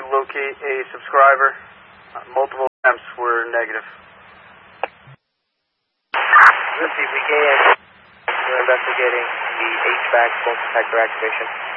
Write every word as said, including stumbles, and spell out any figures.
locate a subscriber. Uh, multiple attempts were negative. Let's see if we can. We're investigating the H V A C smoke detector activation.